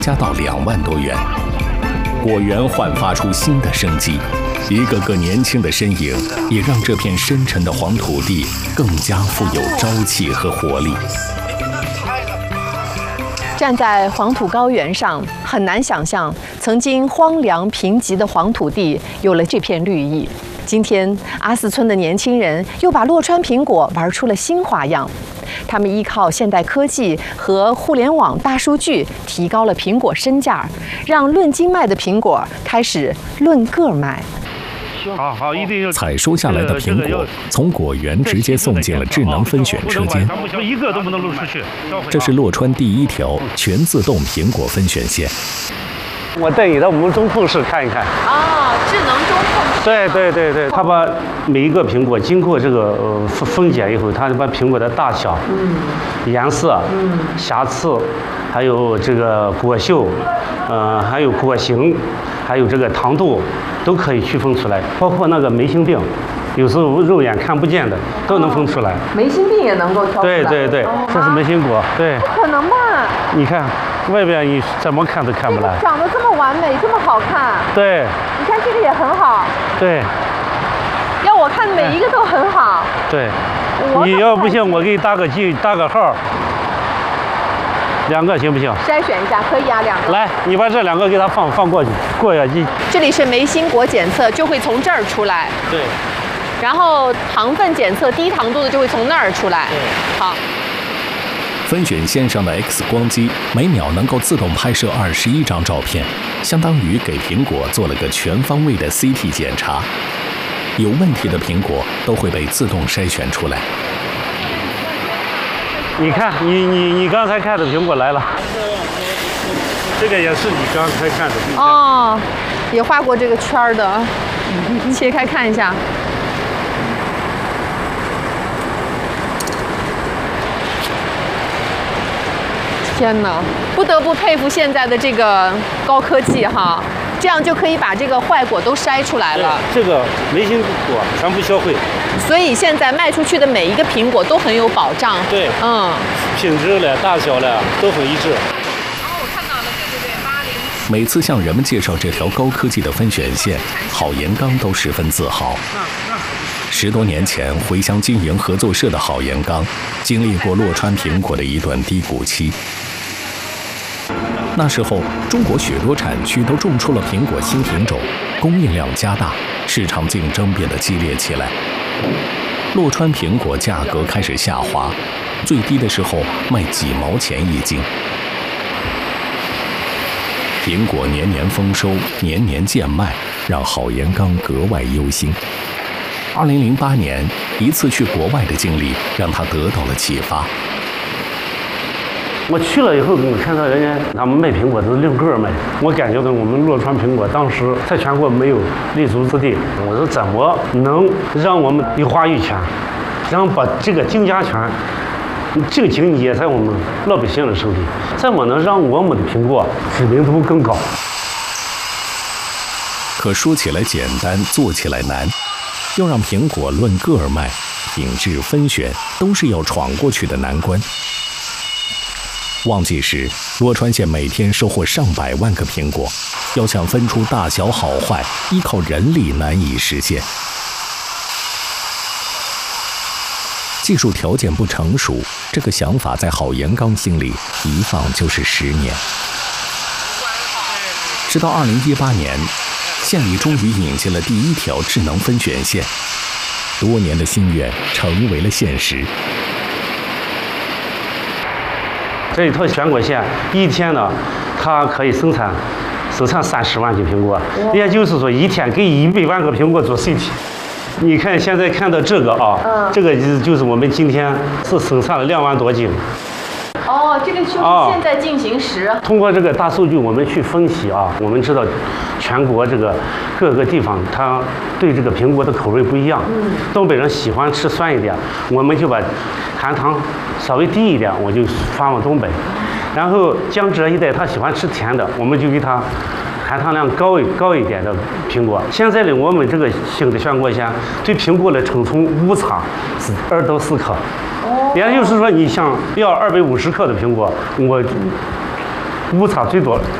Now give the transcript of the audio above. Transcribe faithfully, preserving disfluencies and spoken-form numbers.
加到两万多元。果园焕发出新的生机，一个个年轻的身影，也让这片深沉的黄土地更加富有朝气和活力。 站在黄土高原上，很难想象曾经荒凉贫瘠的黄土地有了这片绿意。今天，阿寺村的年轻人又把洛川苹果玩出了新花样。他们依靠现代科技和互联网大数据，提高了苹果身价，让论斤卖的苹果开始论个卖。 好好，一定采收下来的苹果从果园直接送进了智能分选车间， 一个都不能漏出去。 这是洛川第一条全自动苹果分选线。 我带你到我们中控室看一看。 啊，智能中控室。 对对对对，他把每一个苹果经过这个呃分分拣以后，他就把苹果的大小、嗯、颜色、嗯、瑕疵，还有这个果锈，呃，还有果形，还有这个糖度，都可以区分出来，包括那个霉性病。有时候肉眼看不见的都能分出来， 霉性病也能够挑出来。 对对对，哦、这是霉性果，对。 不可能吧？ 你看外边你怎么看都看不来。 长得这么完美，这么好看。 对。 你看这个也很好。 对。 要我看每一个都很好。 对。你要不信，我给你搭个记，搭个号。两个行不行？ 筛选一下，可以啊，两个。 来，你把这两个给它放放过去，过下去。 这里是霉心果检测，就会从这儿出来。 对。 然后糖分检测，低糖度的就会从那儿出来。好。 分选线上的 X 光机每秒能够自动拍摄二十一张照片，相当于给苹果做了个全方位的 C T 检查。有问题的苹果都会被自动筛选出来。 你看，你你你刚才看的苹果来了，这个也是你刚才看的。 哦，也画过这个圈的，切开看一下。天哪，不得不佩服现在的这个高科技哈，这样就可以把这个坏果都筛出来了。 这个霉性果全部销毁。 所以现在卖出去的每一个苹果都很有保障。 对， 嗯， 品质了、大小了都很一致。 哦，我看到了，对对对，八零。 每次向人们介绍这条高科技的分选线，郝延刚都十分自豪。十多年前回乡经营合作社的郝延刚，经历过洛川苹果的一段低谷期。那时候，中国许多产区都种出了苹果新品种，供应量加大，市场竞争变得激烈起来。洛川苹果价格开始下滑，最低的时候卖几毛钱一斤。苹果年年丰收，年年贱卖，让郝延刚格外忧心。二零零八年，一次去国外的经历让他得到了启发。 我去了以后，我看到人家他们卖苹果都是论个卖，我感觉到我们洛川苹果当时在全国没有立足之地。我说怎么能让我们有话语权，然后把这个竞价权、这个经济也在我们老百姓的手里，怎么能让我们的苹果知名度更高？ 可说起来简单，做起来难。要让苹果论个儿卖，品质分选都是要闯过去的难关。旺季时，洛川县每天收获上百万个苹果，要想分出大小好坏，依靠人力难以实现。技术条件不成熟，这个想法在郝延刚心里一放就是十年。直到二零一八年，县里终于引进了第一条智能分选线，多年的心愿成为了现实。 这一套选果线一天呢，它可以生产生产三十万斤苹果，也就是说一天给一百万个苹果做 C T。你看现在看到这个啊，嗯、这个就是就是我们今天是生产了两万多斤。 哦，这个就是现在进行时。哦、 通过这个大数据，我们去分析啊，我们知道全国这个各个地方，它对这个苹果的口味不一样。嗯。东北人喜欢吃酸一点，我们就把含糖稍微低一点，我就发往东北。然后江浙一带他喜欢吃甜的，我们就给他含糖量高一高一点的苹果。现在呢，我们这个新的选果线对苹果的称重误差是二到四克。也就是说，你想要二百五十克的苹果，我误差最多